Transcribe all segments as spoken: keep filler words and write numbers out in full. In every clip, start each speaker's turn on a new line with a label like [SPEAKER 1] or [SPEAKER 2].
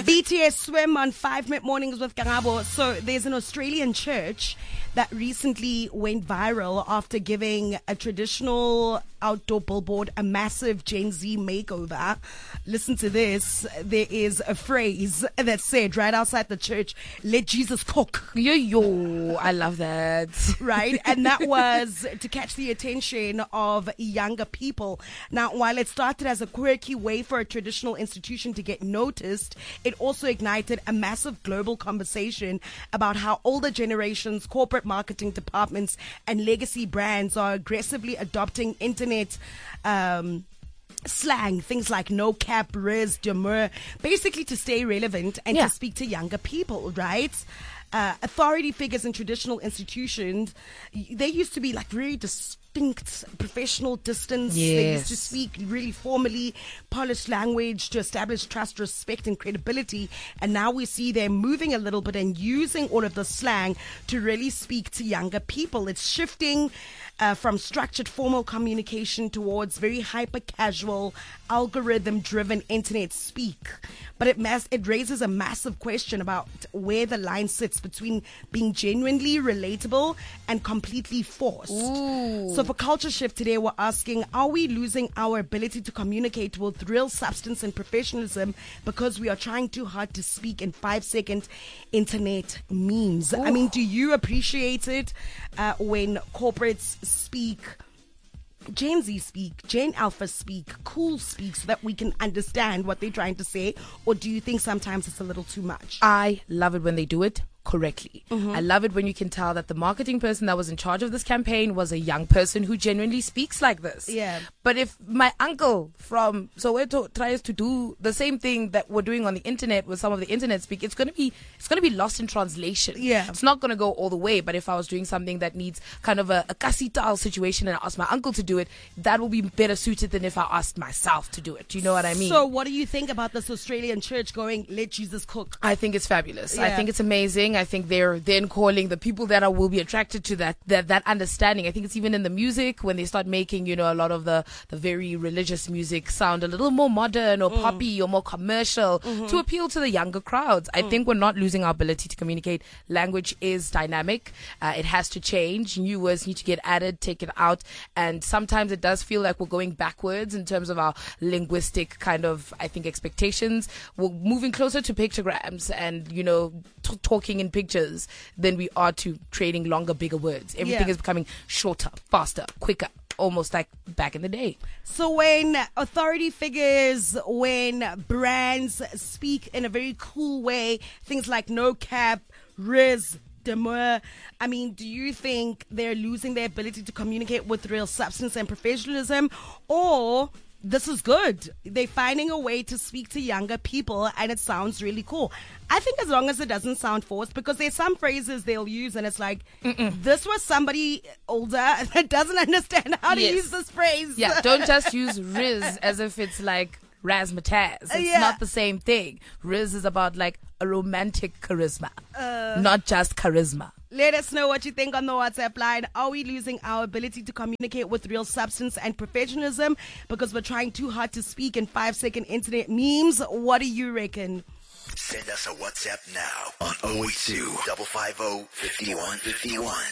[SPEAKER 1] B T S Swim on five Minute Mornings with Karabo. So there's an Australian church that recently went viral after giving a traditional outdoor billboard a massive Gen Z makeover. Listen to this. There is a phrase that said right outside the church, "Let Jesus cook."
[SPEAKER 2] Yo, yo, I love that.
[SPEAKER 1] Right? And that was to catch the attention of younger people. Now, while it started as a quirky way for a traditional institution to get noticed, it also ignited a massive global conversation about how older generations, corporate marketing departments, and legacy brands are aggressively adopting internet um, slang, things like no cap, riz, demur, basically to stay relevant and
[SPEAKER 2] Yeah.
[SPEAKER 1] to speak to younger people, right? Uh, authority figures in traditional institutions, y- they used to be like very distinct, professional distance. They used to
[SPEAKER 2] Yes.
[SPEAKER 1] speak really formally, polished language to establish trust, respect, and credibility. And now we see them moving a little bit and using all of the slang to really speak to younger people. It's shifting uh, from structured formal communication towards very hyper casual, algorithm driven internet speak. But it mass- it raises a massive question about where the line sits between being genuinely relatable and completely forced.
[SPEAKER 2] Ooh.
[SPEAKER 1] So for Culture Shift today, we're asking, are we losing our ability to communicate with real substance and professionalism because we are trying too hard to speak in five second internet memes? I mean, do you appreciate it uh, when corporates speak, Gen Z speak, Gen Alpha speak, cool speak, so that we can understand what they're trying to say? Or do you think sometimes it's a little too much?
[SPEAKER 2] I love it when they do it correctly.
[SPEAKER 1] Mm-hmm.
[SPEAKER 2] I love it when you can tell that the marketing person that was in charge of this campaign was a young person who genuinely speaks like this.
[SPEAKER 1] Yeah.
[SPEAKER 2] But if my uncle from Soweto tries to do the same thing that we're doing on the internet with some of the internet speak, it's going to be it's going to be lost in translation.
[SPEAKER 1] Yeah.
[SPEAKER 2] It's not going to go all the way. But if I was doing something that needs kind of a, a kasi-tal situation and I asked my uncle to do it, that will be better suited than if I asked myself to do it. Do you know what I mean?
[SPEAKER 1] So what do you think about this Australian church going, "Let Jesus cook"?
[SPEAKER 2] I think it's fabulous. I
[SPEAKER 1] Yeah.
[SPEAKER 2] think it's amazing. I think they're then calling the people that are, will be attracted to that, that that understanding. I think it's even in the music when they start making, you know, a lot of the, the very religious music sound a little more modern or poppy or more commercial to appeal to the younger crowds. I think we're not losing our ability to communicate. Language is dynamic. Uh, it has to change. New words need to get added, taken out. And sometimes it does feel like we're going backwards in terms of our linguistic kind of, I think, expectations. We're moving closer to pictograms and, you know, t- talking in pictures than we are to trading longer, bigger words. Everything
[SPEAKER 1] Yeah.
[SPEAKER 2] is becoming shorter, faster, quicker, almost like back in the day.
[SPEAKER 1] So when authority figures, when brands speak in a very cool way, things like no cap, riz, demur, I mean, do you think they're losing their ability to communicate with real substance and professionalism? Or this is good, they're finding a way to speak to younger people and it sounds really cool? I think as long as it doesn't sound forced, because there's some phrases they'll use and it's like, this was somebody older that doesn't understand how to
[SPEAKER 2] Yes.
[SPEAKER 1] use this phrase.
[SPEAKER 2] Yeah, don't just use Riz as if it's like razzmatazz. It's
[SPEAKER 1] Yeah.
[SPEAKER 2] not the same thing. Riz is about like a romantic charisma,
[SPEAKER 1] Uh.
[SPEAKER 2] not just charisma.
[SPEAKER 1] Let us know what you think on the WhatsApp line. Are we losing our ability to communicate with real substance and professionalism because we're trying too hard to speak in five second internet memes? What do you reckon?
[SPEAKER 3] Send us a WhatsApp now on oh eight two, five five oh, five one five one.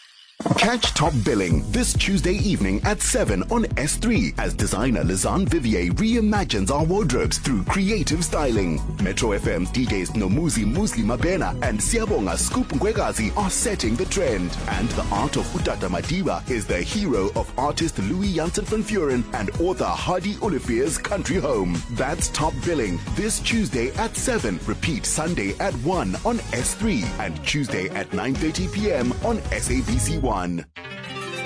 [SPEAKER 4] Catch Top Billing this Tuesday evening at seven on S three as designer Lizanne Vivier reimagines our wardrobes through creative styling. Metro F M's D Js Nomuzi Musli Mabena and Siabonga Scoop Ngwegazi are setting the trend. And the art of Utata Madiba is the hero of artist Louis Janssen van Vuren and author Hardy Olivier's country home. That's Top Billing this Tuesday at seven. Repeat Sunday at one on S three and Tuesday at nine thirty p.m. on S A B C one.